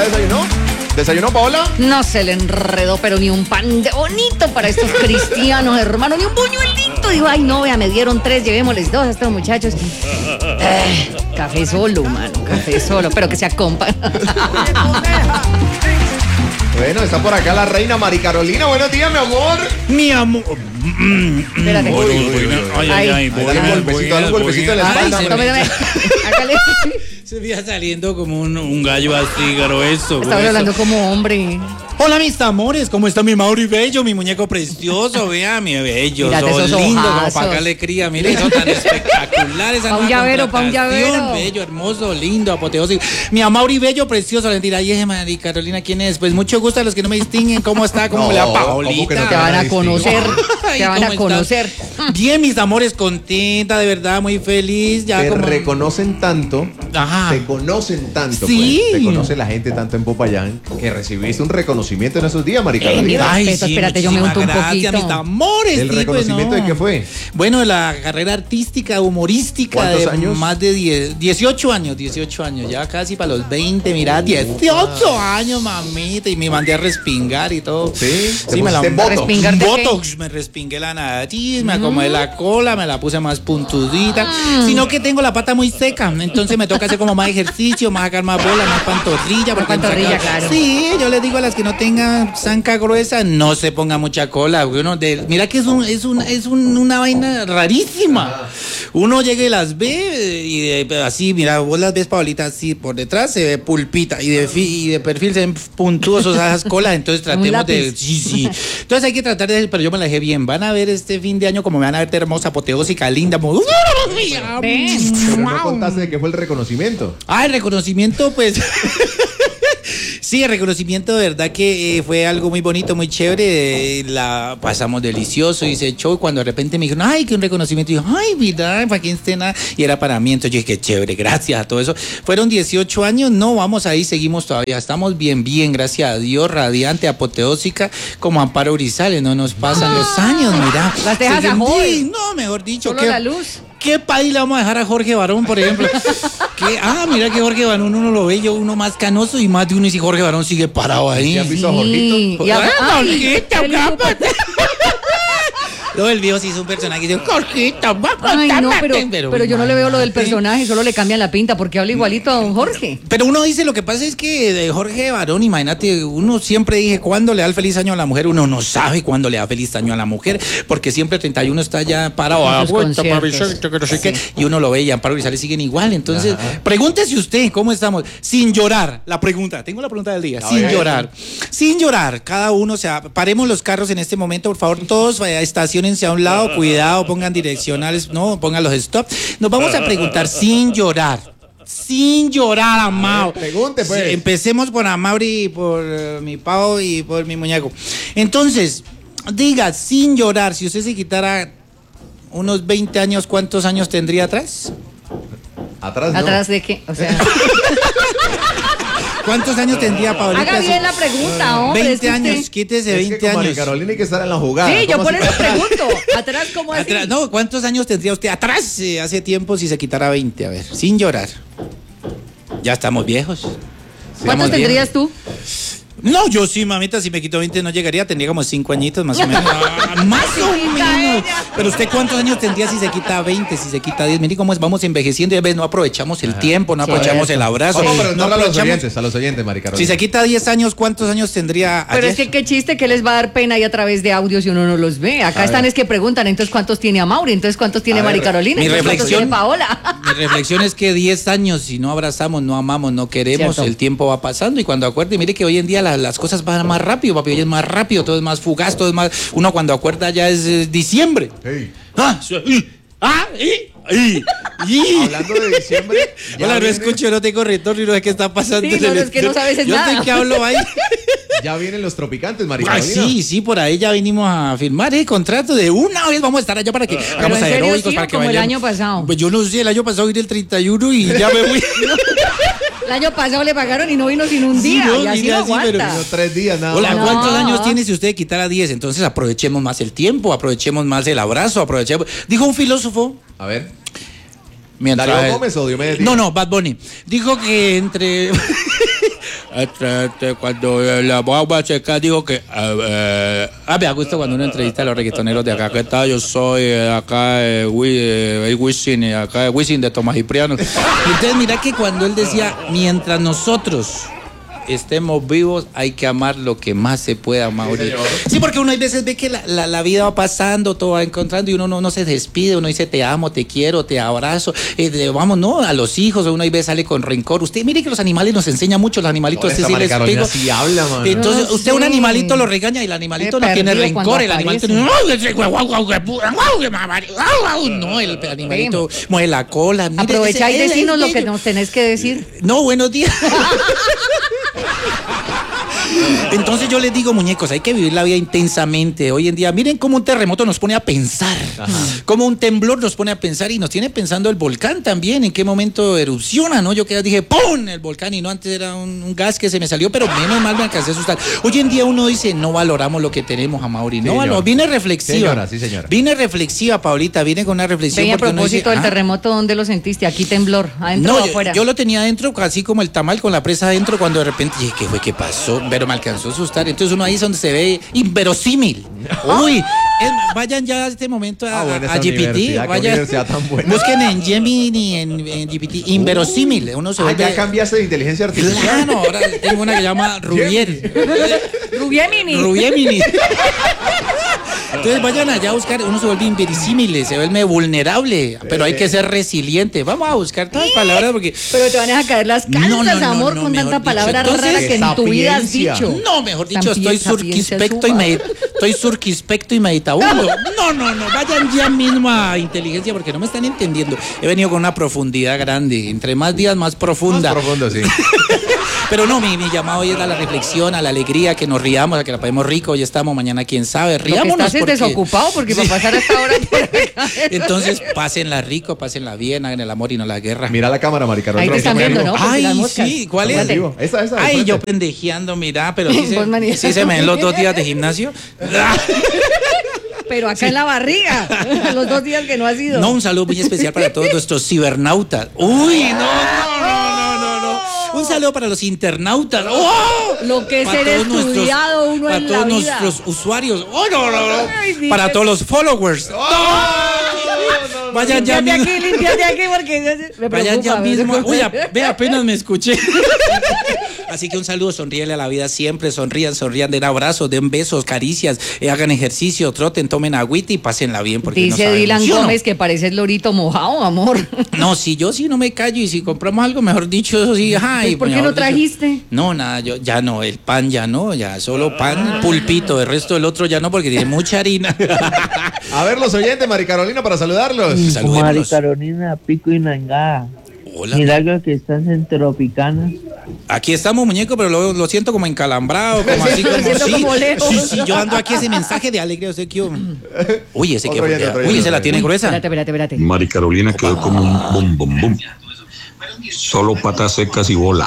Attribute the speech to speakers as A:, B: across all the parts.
A: ¿Ya desayunó? ¿Desayunó, Paola?
B: No se le enredó, pero ni un pan de bonito para estos cristianos, hermano, ni un buñuelito. Digo, ay, no, vea, me dieron 3, llevémosles 2 a estos muchachos. Café solo, mano, café solo, pero que se acompañe.
A: Bueno, está por acá la reina Mari Carolina. Buenos días, mi amor.
C: Mi amor.
B: Espérate.
C: Ay,
A: Dale un golpecito en la espalda.
B: Tome. Hágale.
C: Se veía saliendo como un gallo así, grueso.
B: Estaba hablando como hombre.
C: Hola, mis amores, ¿cómo está mi Mauri Bello, mi muñeco precioso? Vea, mi bello,
B: Mírate
C: son
B: esos
C: lindo, como
B: ojazos.
C: para acá le cría. Mire, eso tan espectacular. Esa
B: Pa' un llavero, pa' un llavero.
C: Bello, hermoso, lindo, apoteósico. Mi Mauri Bello, precioso. Le dirá, ay, Mari Carolina, ¿quién es? Pues mucho gusto a los que no me distinguen. ¿Cómo está? ¿Cómo le va Paolita?
A: no
B: Te van a conocer.
C: Ay,
B: Te van a
C: ¿cómo
B: conocer.
C: estás? Bien, mis amores, contenta, de verdad, muy feliz. Ya
A: Te
C: como...
A: reconocen tanto,
C: Ajá.
A: te conocen tanto,
C: Sí.
A: pues, te conoce la gente tanto en Popayán que recibiste un reconocimiento en esos días, Mari
B: Mi
A: Carolina.
B: respeto, espérate, yo me unto un
C: muchísimas gracias,
B: poquito.
C: mis amores.
A: ¿El
C: sí,
A: reconocimiento
C: pues, no.
A: de qué fue?
C: Bueno, la carrera artística, humorística.
A: ¿Cuántos
C: de
A: años?
C: Más de 18 años, ya casi para los 20, mira, 18 años, mamita, y me mandé a respingar y todo.
A: Sí,
C: Sí, me la
A: pusiste Botox.
B: Respingar. ¿de qué?
C: Botox, me respingué la nariz, me acomodé la cola, me la puse más puntudita, sino que tengo la pata muy seca, entonces me toca hacer como más ejercicio, más sacar más bola, más pantorrilla. porque
B: pantorrilla,
C: saca-
B: claro.
C: Sí, yo les digo a las que no tengan zanca gruesa, no se ponga mucha cola, mira que es una vaina rarísima. Uno llega y las ve y así, mira, vos las ves, Paolita, así por detrás se ve pulpita y de perfil se ven puntuosos esas colas, entonces tratemos de...
B: lápiz.
C: Sí. Entonces hay que tratar de... Pero yo me la dejé bien. Van a ver este fin de año como me van a ver hermosa, apoteósica, linda. Como...
A: Pero no contaste de qué fue el reconocimiento.
C: Ah, el reconocimiento, pues... Sí, el reconocimiento de verdad que fue algo muy bonito, muy chévere. La pasamos delicioso, hice el show. Cuando de repente me dijeron, ay, que un reconocimiento. Y yo, ay, mira, ¿para quién esté nada? Y era para mí. Entonces yo dije, qué chévere, gracias a todo eso. Fueron 18 años, no, vamos ahí, seguimos todavía. Estamos bien, gracias a Dios, radiante, apoteósica, como Amparo Grisales. No nos pasan los años, mira.
B: Las dejas a
C: Seguimos-
B: joven.
C: Sí, no, mejor dicho.
B: Solo
C: ¿qué-
B: la luz.
C: ¿Qué país le vamos a dejar a Jorge Barón, por ejemplo? Mira que Jorge Barón uno lo ve, yo uno más canoso y más de uno y si Jorge Barón sigue parado ahí.
A: ¿Ya has visto a Jorgito?
B: Y a-
C: Ay,
B: ay,
C: Jorgito,
B: el hijo-
C: cápate. No, el viejo sí es un personaje y dice, Jorgito,
B: Ay, no, pero yo no le veo lo del
C: imagínate.
B: personaje, solo le cambian la pinta porque habla igualito a don Jorge.
C: Pero uno dice, lo que pasa es que de Jorge Barón, imagínate, uno siempre dije, ¿cuándo le da el feliz año a la mujer? Uno no sabe cuándo le da feliz año a la mujer, porque siempre el 31 está ya parado,
B: En sus
C: vuelta,
B: conciertos.
C: que no sé qué,
B: Sí.
C: y uno lo ve y Amparo Grisales siguen igual. Entonces, pregúntese usted, ¿cómo estamos? Sin llorar, la pregunta, tengo la pregunta del día, sin llorar, cada uno, o sea, paremos los carros en este momento, por favor, todos estaciónense a un lado, cuidado, pongan direccionales, no, pongan los stop. Nos vamos a preguntar sin llorar, amado.
A: Pregunte, pues.
C: Sí, empecemos por Amaury, por mi Pau y por mi muñeco. Entonces, diga, sin llorar, si usted se quitara unos 20 años, ¿cuántos años tendría atrás?
A: Atrás no.
B: ¿Atrás de qué? O sea,
C: ¿Cuántos años tendría Paulita?
B: haga bien la pregunta, hombre.
C: 20
B: es que
C: años,
B: usted-
C: quítese
A: Es
C: 20
A: que con Mari
C: años.
A: Carolina hay que estar en la jugada.
B: Sí, yo
A: ¿Cómo
B: por
A: así?
B: eso pregunto. ¿Atrás cómo así?
C: Atrás, no, ¿cuántos años tendría usted atrás hace tiempo si se quitara 20? A ver, sin llorar. Ya estamos viejos.
B: ¿Cuántos
C: Estamos
B: tendrías tú?
C: No, yo sí, mamita, si me quito 20 no llegaría, tendría como 5 añitos más o menos. Más o menos. Pero usted, ¿cuántos años tendría si se quita 20, si se quita 10? Mire cómo es, vamos envejeciendo y a veces no aprovechamos el tiempo, no aprovechamos el abrazo.
A: Vamos a
C: no
A: preguntarle
C: aprovechamos...
A: a los oyentes, Mari Carolina.
C: Si se quita 10 años, ¿cuántos años tendría
B: Pero
C: ayer?
B: es que qué chiste que les va a dar pena ahí a través de audios y uno no los ve. Acá están es que preguntan, entonces ¿cuántos tiene Amaury? Entonces ¿cuántos tiene
A: A ver,
B: Mari Carolina?
C: mi
B: Entonces, ¿cuántos
C: reflexión-
B: tiene Paola?
C: Mi reflexión es que 10 años, si no abrazamos, no amamos, no queremos,
B: Cierto.
C: el tiempo va pasando y cuando acuerde, mire que hoy en día las cosas van más rápido, papi, hoy es más rápido, todo es más fugaz, todo es más... Uno cuando acuerda ya es diciembre.
A: Sí. Hablando de diciembre. ya
C: Hola, no
A: viene-
C: escucho, no tengo retorno y no sé qué está pasando.
B: Sí, no, es que no sabes
C: Yo
B: nada.
C: sé que hablo ahí.
A: Ya vienen los tropicantes, Mari
C: Ah,
A: Carolina.
C: sí, por ahí ya vinimos a firmar el contrato de una vez. Vamos a estar allá para que hagamos
B: en serio,
C: aeróbicos,
B: sí,
C: para
B: o
C: que
B: como el
C: vayamos.
B: año pasado.
C: Pues yo no sé, el año pasado vine el 31 y ya me fui.
B: El año pasado le pagaron y no vino sin un
C: Sí,
B: día.
C: no,
B: y así
C: vine
B: no
C: así, pero
B: aguanta.
A: Vino 3 días nada
C: Hola,
A: más.
B: No.
C: ¿cuántos años tiene si usted quitara 10? Entonces aprovechemos más el tiempo, aprovechemos más el abrazo, aprovechemos... Dijo un filósofo...
A: A ver.
C: Mientras
A: ¿Darío Gómez o Diomedes Díaz?
C: No, Bad Bunny. Dijo que entre... Cuando la guagua checa digo que me gusta cuando uno entrevista a los reggaetoneros de acá. ¿Qué tal? Yo soy acá Wisin, acá Wisin de Tomás Cipriano. Y entonces mira que cuando él decía, mientras nosotros estemos vivos, hay que amar lo que más se pueda, Mauri. Sí, porque uno a veces ve que la vida va pasando, todo va encontrando y uno no se despide, uno dice te amo, te quiero, te abrazo, vamos, no, a los hijos, uno a veces sale con rencor. Usted mire que los animales nos enseñan mucho, los animalitos,
A: esta
C: sí les pego.
A: Sí habla, man.
C: Entonces,
B: No,
C: usted
B: sí.
C: un animalito lo regaña y el animalito no tiene rencor, el animalito no, el animalito mueve la cola. Mire,
B: Aprovecha y
C: es
B: decinos lo que
C: bello.
B: nos tenés que decir.
C: No, buenos días. Entonces yo les digo, muñecos, hay que vivir la vida intensamente. Hoy en día, miren cómo un terremoto nos pone a pensar, cómo un temblor nos pone a pensar y nos tiene pensando el volcán también, en qué momento erupciona, ¿no? Yo que dije, ¡pum!, el volcán, y no, antes era un gas que se me salió, pero menos mal me alcancé a asustar. Hoy en día uno dice, no valoramos lo que tenemos, Amaury, no valoramos. Vine reflexiva.
A: Señora, sí, señora.
C: Vine reflexiva, Paulita, vine con una reflexión.
B: Ven, a
C: porque uno
B: propósito
C: dice,
B: del terremoto, ¿dónde lo sentiste? ¿Aquí temblor? ¿Adentro
C: no,
B: o afuera?
C: yo lo tenía adentro, así como el tamal con la presa adentro, cuando de repente dije, ¿qué fue? ¿Qué pasó? Pero me alcanzó a asustar. Entonces uno ahí es donde se ve inverosímil. Uy, vayan ya a este momento a GPT, vayan,
A: universidad tan buena.
C: busquen en Gemini, en GPT, inverosímil. Uno se vuelve...
A: ya cambiaste de inteligencia artificial.
C: Claro, ahora tengo una que se llama Rubier. Rubiemini. Entonces vayan allá a buscar, uno se vuelve inverosímil, se vuelve vulnerable, pero hay que ser resiliente. Vamos a buscar todas las palabras porque...
B: Pero te van a caer las calzas, amor, con tanta palabra rara que en tu vida has dicho.
C: No, mejor dicho, estoy surquispecto y meditabundo. No, vayan ya mismo a inteligencia porque no me están entendiendo. He venido con una profundidad grande, entre más días más profunda.
A: Más profundo, sí.
C: Pero no, mi llamado hoy es a la reflexión, a la alegría, que nos riamos, a que la pasemos rico. Hoy estamos, mañana quién sabe. Riámonos.
B: Lo que estás es desocupado porque para pasar hasta ahora por acá.
C: Entonces, pásenla rico, pásenla bien, hagan el amor y no la guerra.
A: Mira la cámara, Mari Carolina.
B: Ahí te están viendo, ¿no? Porque
C: Ay,
B: las moscas.
C: sí, ¿cuál es?
A: Esa,
C: Ay,
A: enfrente.
C: yo pendejeando, mira, pero sí
B: Vos, manía.
C: sí se me ven los 2 días de gimnasio.
B: Pero acá en la barriga, los 2 días que no has ido.
C: No, un saludo muy especial para todos nuestros cibernautas. Uy, no. Un saludo para los internautas. ¡Oh!
B: Lo que es
C: Para
B: ser
C: todos
B: estudiado uno
C: para
B: en
C: todos
B: la vida.
C: nuestros usuarios. ¡Oh, no!
B: Ay, sí,
C: Para
B: que-
C: todos los followers. Vayan ya mismo.
B: Límpiate aquí porque me
C: Vayan ya
B: preocupa, me
C: mismo.
B: preocupa.
C: Uy, ve, apenas me escuché. Así que un saludo, sonríele a la vida siempre, sonrían, den abrazos, den besos, caricias, hagan ejercicio, troten, tomen agüita y pásenla bien. Porque no
B: Dice
C: sabemos,
B: Dylan
C: ¿sí o no?
B: Gómez que parece el lorito mojado, amor.
C: No, si yo sí no me callo y si compramos algo, mejor dicho, eso sí, ay,
B: ¿Por qué
C: mejor
B: no
C: dicho.
B: trajiste?
C: No, nada, yo ya no, el pan ya no, ya solo pan, pulpito, el resto del otro ya no porque tiene mucha harina.
A: A ver, los oyentes, Mari Carolina, para saludarlos.
D: Mari
C: Saludémonos.
D: Carolina, Pico y Nangada.
C: Hola.
D: Milagro que estás en Tropicana.
C: Aquí estamos, muñeco, pero lo siento como encalambrado, como así, como
B: Lo siento
C: sí.
B: como lejos.
C: Sí, yo ando aquí ese mensaje de alegría, usted que uy, ese que
A: Otro oyente, otro
C: uy,
A: oyente.
C: ese la tiene gruesa.
B: Espérate.
E: Mari Carolina quedó como un bum bum bum. Solo patas secas y bola.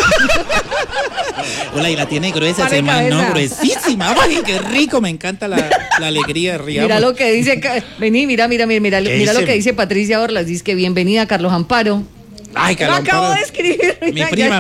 C: Hola, y la tiene gruesa,
B: Pare
C: ese man, no,
B: cabeza.
C: gruesísima. Ay, qué rico, me encanta la alegría, riamos.
B: Mira lo que dice, vení, mira
C: ¿Qué
B: lo
C: dice?
B: que dice Patricia Orlas, dice que bienvenida Carlos Amparo.
C: Ay,
B: Lo
C: Carlos
B: acabo
C: Amparo.
B: de escribir.
C: Mi prima.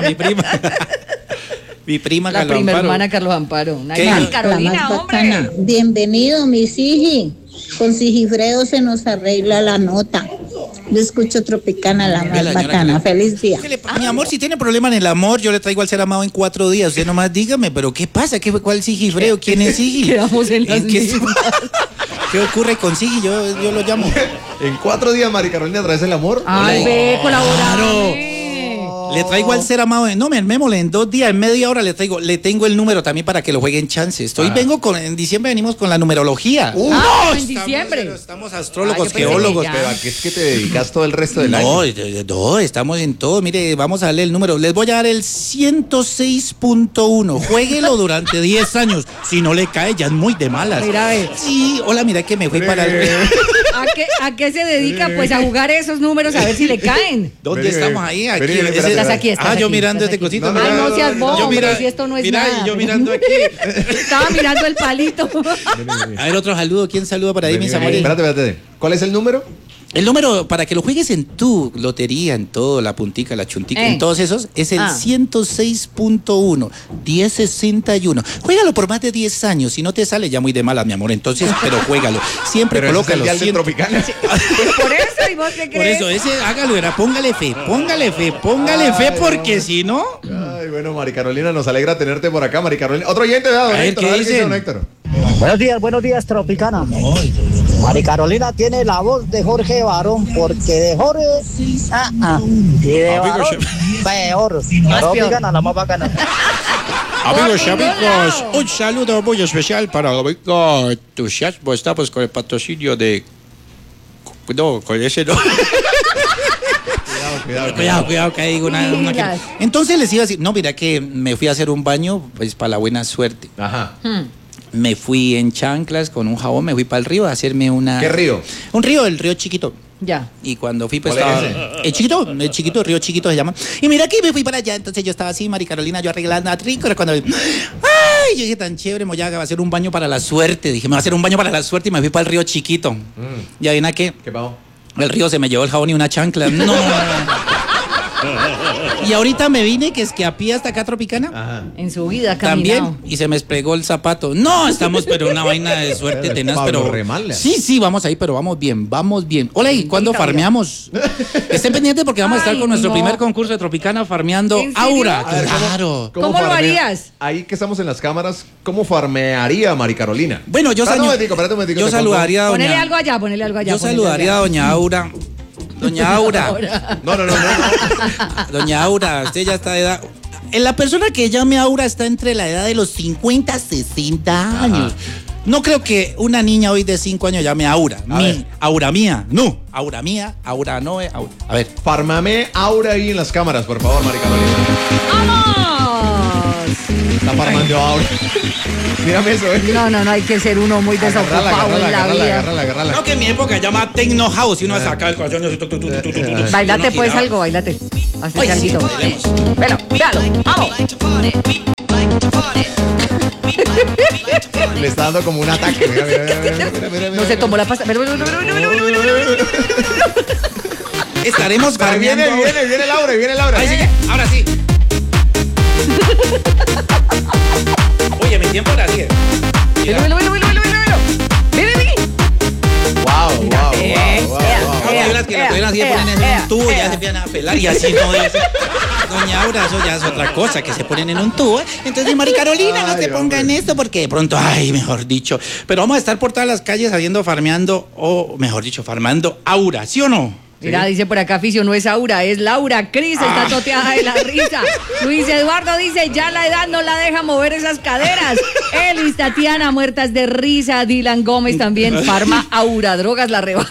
C: Mi prima
B: La
C: Carlos
B: prima
C: Amparo.
B: hermana Carlos Amparo. Una
C: ¿Qué?
B: gran
C: La
B: Carolina,
F: La más
B: hombre.
F: bacana. Bienvenido, mi Sigi. Con Sigifredo se nos arregla la nota. Yo escucho Tropicana, la
C: Ve
F: más
C: la señora
F: bacana.
C: que le-
F: Feliz día.
C: Mi amor, si tiene problema en el amor, yo le traigo al ser amado en 4 días. Usted nomás dígame, pero ¿qué pasa? ¿Cuál Sigifredo? ¿Quién es Sigi?
B: Quedamos en las
C: qué,
B: mismas.
C: ¿Qué ocurre con Sigi? Yo lo llamo.
A: En 4 días, Mari Carolina, traes el amor.
B: Ay, ve, colaborame.
C: Le traigo al ser amado. No, me armémosle en 2 días, en media hora le tengo el número también para que lo jueguen chances. En diciembre venimos con la numerología.
B: En
C: Estamos-
B: diciembre.
C: Estamos astrólogos,
B: yo pensé
C: geólogos.
B: que ya.
A: Pero ¿a qué es que te dedicas todo el resto del
C: No,
A: año?
C: no, estamos en todo. Mire, vamos a darle el número. Les voy a dar el 106.1. Juéguelo durante 10 años. Si no le cae, ya es muy de malas.
B: Mira, ve.
C: Sí, hola, mira que me fui para el...
B: ¿A qué se dedica? Pues a jugar esos números a ver si le caen.
C: ¿dónde
A: Vení,
C: estamos ahí? Aquí.
A: vení, espérate,
C: Ese-
B: Estás aquí, estás
C: yo
B: aquí,
C: mirando
B: estás
C: este
B: aquí.
C: cosito.
A: No,
B: Ay,
A: no,
B: no seas bobo,
C: Yo
B: hombre,
C: mira-
B: si esto no es
C: mira,
B: nada.
C: y yo mirando aquí.
B: Estaba mirando el palito.
C: A ver, otro saludo. ¿Quién saluda por ahí, mis amores?
A: Espérate. ¿Cuál es el número?
C: El número, para que lo juegues en tu lotería, en todo, la puntica, la chuntica, en todos esos, es el 106.1, 1061. Juégalo por más de 10 años. Si no te sale, ya muy de malas, mi amor. Entonces, pero juégalo. Siempre
A: Pero
C: colócalo.
A: ese es el dial de Tropicana.
B: Por eso, ¿y vos qué
C: Por
B: crees?
C: eso, ese hágalo, era, póngale fe, porque si no...
A: Ay, bueno, Mari Carolina, nos alegra tenerte por acá, Mari Carolina. Otro oyente, ¿verdad, don
C: A ver,
A: Héctor?
C: ¿qué
A: A ver,
C: dicen?
A: don Héctor?
G: Buenos días, Tropicana. Mari Carolina tiene la voz de Jorge Barón, porque de Jorge, y de Barón, peor. Tropicana, la más bacana.
C: Amigos y
B: Por ningún
C: amigos,
B: lado.
C: un saludo muy especial para Domingo Entusiasmo. Estamos con el patrocinio de... No, con ese no. Cuidado, que hay una
B: Pilas.
C: Entonces les iba a decir, no, mira que me fui a hacer un baño, pues para la buena suerte.
A: Ajá.
C: Me fui en chanclas con un jabón, me fui para el río a hacerme una...
A: ¿Qué río?
C: Un río, el río Chiquito.
B: Ya.
C: Y cuando fui, pues
A: ¿Cuál es
C: estaba... El chiquito, el río Chiquito se llama. Y mira que me fui para allá, entonces yo estaba así, Mari Carolina, yo arreglando a rico, era cuando... ¡Ay! Yo dije, tan chévere, me voy a hacer un baño para la suerte. Dije, me voy a hacer un baño para la suerte y me fui para el río Chiquito. Y adivina qué,
A: ¿Qué pasó?
C: el río se me llevó el jabón y una chancla. No. Y ahorita me vine, que es que a pie hasta acá Tropicana.
A: Ajá.
B: En su vida ha caminado.
C: También, y se me despegó el zapato. No, estamos, pero una vaina de suerte tenaz,
A: Pablo
C: pero...
A: Remal.
C: Sí, vamos ahí, pero vamos bien. Hola, ¿y cuándo
B: Bendita
C: farmeamos? Estén pendientes porque vamos a estar
B: Ay,
C: con nuestro
B: no.
C: primer concurso de Tropicana farmeando
B: ¿En serio?
C: Aura.
A: A ver,
C: Claro.
B: ¿Cómo lo
A: farmea?
B: harías?
A: Ahí que estamos en las cámaras, ¿cómo farmearía Mari Carolina?
C: Bueno, yo
A: Espérate un momentico,
C: yo
A: te
C: saludaría a
B: Ponele
C: doña...
B: algo allá, ponele algo allá.
C: Yo
B: ponele
C: saludaría a
B: allá.
C: doña Aura. Doña Aura.
A: pongo. No.
C: Doña Aura, usted ya está de edad. La persona que llame Aura está entre la edad de los 50 a 60 años. No creo que una niña hoy de 5 años llame Aura.
A: ver.
C: Aura mía. No. Aura mía, Aura no. Aura. A ver.
A: Farmame Aura ahí en las cámaras, por favor, Mari Carolina.
B: ¡Vamos!
A: Está farmando Aura. Mírame eso,
B: No, hay que ser uno muy desocupado en la vida.
A: Agárrala.
C: No, que en mi época llama Techno House y uno saca el corazón.
B: Bailate pues algo, bailate. Hazte algo. Bueno, véalo, vamos.
A: Le está dando como un ataque. Mira.
B: No se tomó la pasta.
C: Estaremos
A: Pero
C: farmeando.
A: viene Laura.
C: Ahí sigue, ahora sí. Oye, mi tiempo era 10.
B: Velo. Ven.
A: Wow.
C: Hay unas que la ponen así, ponen en un tubo y ya se empiezan a pelar y así no es. Doña Aura, eso ya es otra cosa, que se ponen en un tubo. Entonces, Mari Carolina, no
A: Ay,
C: se ponga
A: hombre.
C: en esto porque de pronto, mejor dicho. Pero vamos a estar por todas las calles farmeando Aura, ¿sí o no?
B: Mira, dice por acá, Ficio, no es Aura, es Laura. Cris está toteada de la risa. Luis Eduardo dice, ya la edad no la deja mover esas caderas. Elis, Tatiana, muertas de risa. Dylan Gómez también, farma Aura, drogas la rebaja.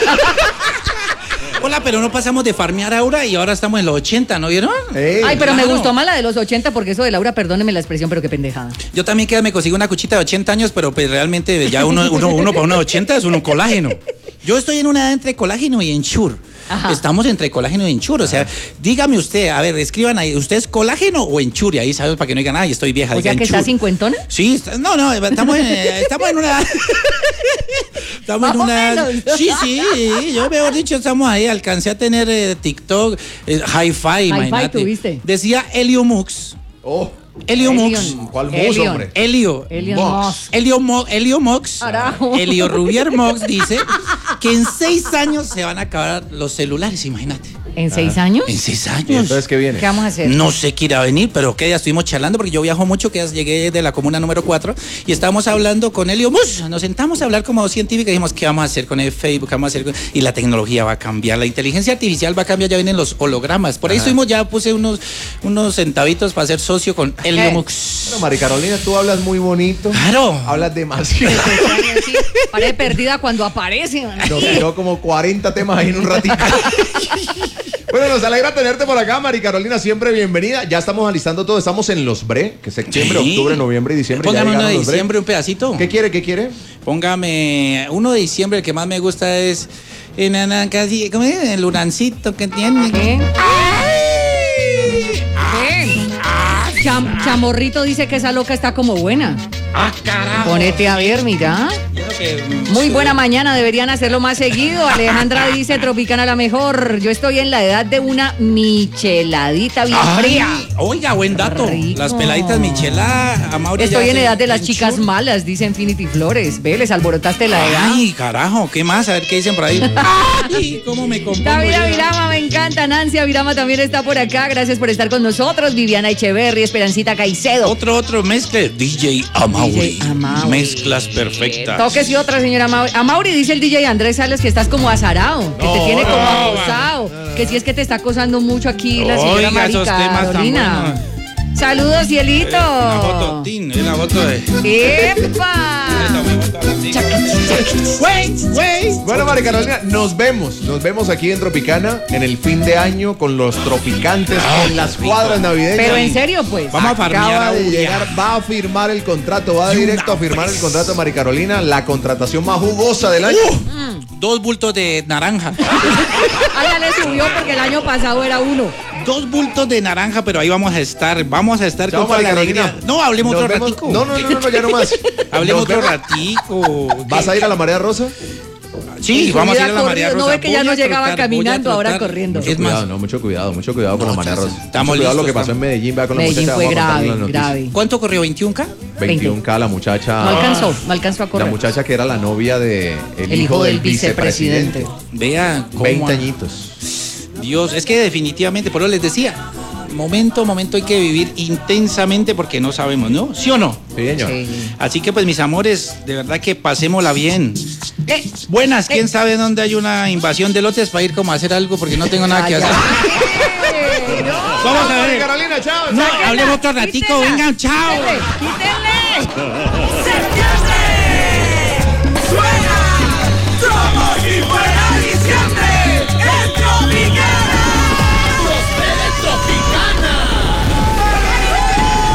C: Hola, pero no pasamos de farmear Aura y ahora estamos en los 80, ¿no vieron?
B: Ay, pero me
C: claro.
B: gustó más la de los 80 porque eso de Laura, perdóneme la expresión, pero qué pendejada.
C: Yo también me consigo una cuchita de 80 años, pero pues realmente ya uno para unos 80 es un colágeno. Yo estoy en una edad entre colágeno y Ensure.
B: Ajá.
C: Estamos entre colágeno y Ensure. O sea, dígame usted, a ver, escriban ahí, ¿usted es colágeno o Ensure? Ahí sabes para que no digan, ay, estoy vieja.
B: O
C: diga
B: sea que
C: Ensure.
B: está cincuentona.
C: Sí, no, estamos en una... Estamos en
B: Más o
C: una...
B: menos.
C: Sí, yo mejor dicho, estamos ahí, alcancé a tener TikTok, Hi-Fi, imagínate.
B: tuviste.
C: Decía Helio Mux.
A: Oh,
C: Helio Mux.
B: Elion.
A: ¿cuál mus,
B: Elion.
A: hombre?
C: Helio.
B: Elion
A: Mox.
B: Moss.
C: Helio Mox.
B: Carajo.
C: Helio Rubier Mox dice que en 6 años se van a acabar los celulares, imagínate.
B: ¿En 6 años?
C: En 6
A: ¿Y
C: años.
A: entonces qué viene?
B: ¿Qué vamos a hacer?
C: No sé qué irá a venir, pero que ya estuvimos charlando porque yo viajo mucho, que ya llegué de la comuna número 4 y estábamos hablando con Helio Mus. Nos sentamos a hablar como científicos y dijimos, ¿qué vamos a hacer con el Facebook? ¿Qué vamos a hacer y la tecnología va a cambiar, la inteligencia artificial va a cambiar, ya vienen los hologramas. Por ahí estuvimos, ya puse unos centavitos para ser socio con Helio Mux.
A: Bueno, Mari Carolina, tú hablas muy bonito.
C: Claro.
A: Hablas demasiado.
B: Sí, paré perdida cuando aparece.
A: Nos tiró como 40 temas ahí en un ratito. Bueno, nos alegra tenerte por acá, Mari Carolina, siempre bienvenida. Ya estamos alistando todo, estamos en los BRE, que es septiembre,
C: Sí.
A: octubre, noviembre y diciembre.
C: Póngame
A: ya
C: uno de
A: llegaron los BRE.
C: diciembre, un pedacito.
A: ¿Qué quiere?
C: Póngame uno de diciembre, el que más me gusta es casi, ¿cómo es? El urancito que tiene.
B: ¿Qué? Chamorrito dice que esa loca está como buena.
C: Ah, carajo.
B: Ponete a ver, mira. Muy buena mañana, deberían hacerlo más seguido. Alejandra dice, Tropicana la mejor. Yo estoy en la edad de una micheladita bien fría.
C: Oiga, buen dato.
B: Rico.
C: Las peladitas michelada, a Mauri
B: Estoy
C: ya
B: en
C: se-
B: edad de las
C: en
B: chicas
C: chur.
B: malas, dice Infinity Flores. Ve, les alborotaste la edad.
C: Ay, carajo, ¿qué más? A ver qué dicen por ahí. Ay, cómo me compongo.
B: David
C: yo.
B: Avirama, me encanta. Nancy Avirama también está por acá. Gracias por estar con nosotros. Viviana Echeverry, Esperancita Caicedo.
C: Otro mezcle. DJ Amauri.
B: DJ Amauri.
C: Mezclas perfectas.
B: Toques y otra, señora Amauri. Amauri, dice el DJ Andrés Sales que estás como azarado, que te tiene como acosado, que si es que te está acosando mucho aquí la señora
C: Oiga,
B: Mari
C: esos temas tan
B: Carolina.
C: buenos.
B: Saludos, cielito.
C: Una foto, Tin, es la foto de.
B: ¡Epa!
A: Bueno, Mari Carolina, nos vemos aquí en Tropicana en el fin de año con los tropicantes, en las cuadras navideñas.
B: Pero en serio, pues.
C: Vamos a farmear
A: Acaba
C: a
A: de
C: Uria.
A: llegar, va a firmar el contrato, va
C: Y
A: directo a
C: una
A: firmar el
C: vez.
A: contrato de Mari Carolina, la contratación más jugosa del año.
C: 2 bultos de naranja.
B: Ah, ya le subió porque el año pasado era uno.
C: 2 bultos de naranja, pero ahí vamos a estar. Vamos a estar
A: Chao,
C: con toda
A: Mari
C: la
A: Carolina.
C: alegría. No, hablemos
A: Nos
C: otro
A: vemos-
C: ratico.
A: No, ya no más.
C: Hablemos
A: Nos
C: otro
A: vemos.
C: ratico.
A: ¿Vas a ir a la Marea Rosa?
C: Sí,
B: Su
C: vamos a ir
B: vida
C: a la María
B: corrido,
C: Rosa.
B: no ve que ya
C: Voy
B: no
C: a
B: llegaba
C: trotar,
B: caminando,
C: voy a
B: ahora
C: trotar.
B: corriendo.
C: Es más,
A: Mucho cuidado con la Marea Rosa.
C: estamos
A: Mucho cuidado lo
C: listos,
A: que pasó en Medellín, vea con la
B: Medellín
A: muchacha.
B: fue
A: vamos a contarle
B: grave,
A: las noticias.
B: grave.
C: ¿Cuánto corrió? ¿21K?
A: 21K, la muchacha.
B: No alcanzó a
A: La
B: correr.
A: muchacha que era la novia de
B: El hijo del vicepresidente.
C: Vea cómo.
A: 20 añitos.
C: Dios, es que definitivamente, por eso les decía, momento hay que vivir intensamente porque no sabemos, ¿no? ¿Sí o no?
A: Sí, señor.
B: Sí.
C: Así que pues mis amores, de verdad que pasémosla bien.
B: Eh,
C: Buenas, quién sabe dónde hay una invasión de lotes para ir como a hacer algo porque no tengo nada que
B: ay,
C: hacer.
B: ay. No.
C: Vamos a
A: Mari
C: ver.
A: Carolina, chao.
C: No,
B: Sáquenla,
C: hablemos otro ratico,
B: quítenla,
C: vengan, chao.
B: quítenle, quítenle.